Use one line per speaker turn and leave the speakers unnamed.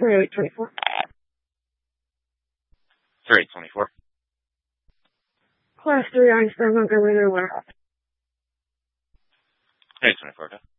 3824.
3824.
Class 3 Einstein Montgomery, New York.
3824, okay.